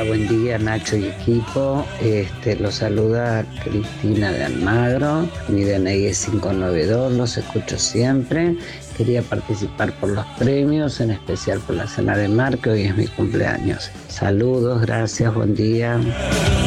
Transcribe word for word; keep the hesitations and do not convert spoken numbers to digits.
buen día Nacho y equipo. Este, los saluda Cristina de Almagro. Mi D N I es cinco nueve dos, los escucho siempre. Quería participar por los premios, en especial por la cena de mar, que hoy es mi cumpleaños. Saludos, gracias, buen día.